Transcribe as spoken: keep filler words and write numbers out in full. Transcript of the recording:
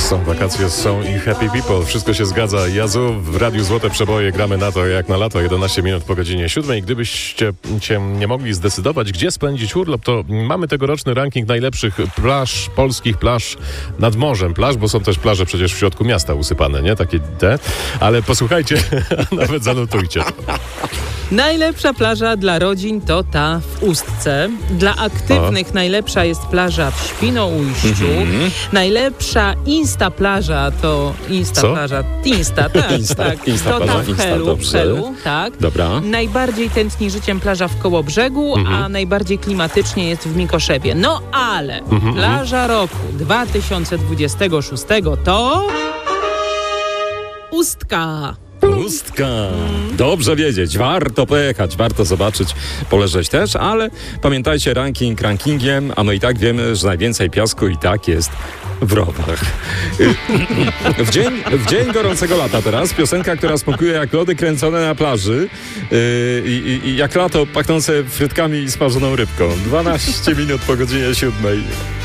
Są wakacje, są i happy people. Wszystko się zgadza. Jazu, w Radiu Złote Przeboje gramy na to jak na lato. jedenaście minut po godzinie siódmej. Gdybyście cię nie mogli zdecydować, gdzie spędzić urlop, to mamy tegoroczny ranking najlepszych plaż, polskich plaż nad morzem. Plaż, bo są też plaże przecież w środku miasta usypane, nie? Takie te. Ale posłuchajcie, nawet zanotujcie. Najlepsza plaża dla rodzin to ta w Ustce. Dla aktywnych o. najlepsza jest plaża w Świnoujściu. Mm-hmm. Najlepsza Insta plaża to Insta Co? plaża. Insta, tak, Insta, tak. Insta to plaża, ta w Insta, Helu, dobrze. w Helu, tak. Dobra. Najbardziej tętni życiem plaża w Kołobrzegu, mm-hmm. a najbardziej klimatycznie jest w Mikoszewie. No ale mm-hmm. plaża roku dwa tysiące dwudziestego szóstego to Ustka. Pustka. Dobrze wiedzieć, warto pojechać, warto zobaczyć, poleżeć też, ale pamiętajcie, ranking rankingiem, a no i tak wiemy, że najwięcej piasku i tak jest w rowach. W dzień, w dzień gorącego lata teraz piosenka, która smakuje jak lody kręcone na plaży i, i, i jak lato pachnące frytkami i smażoną rybką. dwanaście minut po godzinie siódmej.